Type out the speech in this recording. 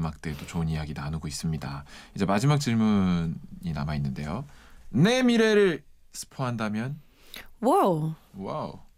음악들 또 좋은 이야기 나누고 있습니다. 이제 마지막 질문이 남아 있는데요. 내 미래를 스포한다면? 와우. 와우.